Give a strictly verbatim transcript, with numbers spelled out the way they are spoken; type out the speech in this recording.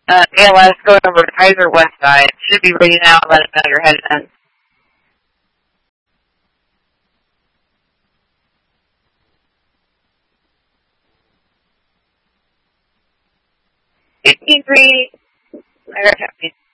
Uh, A L S going over to Kaiser West Side. Should be ready now. Let us know you're headed in. fifteen three, I got